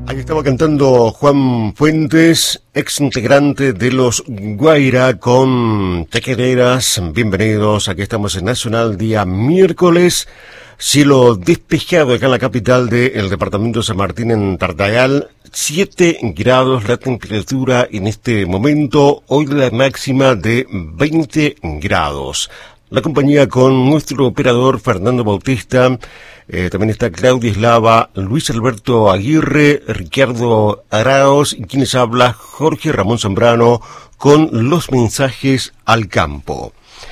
Ahí estaba cantando Juan Fuentes, ex integrante de los Guaira con Tequereras. Bienvenidos, aquí estamos en Nacional, día miércoles. Cielo despejado acá en la capital del departamento de San Martín, en Tartagal. 7 grados la temperatura en este momento, hoy la máxima de 20 grados. La compañía con nuestro operador Fernando Bautista, también está Claudia Eslava, Luis Alberto Aguirre, Ricardo Araos y quienes habla Jorge Ramón Zambrano con los mensajes al campo.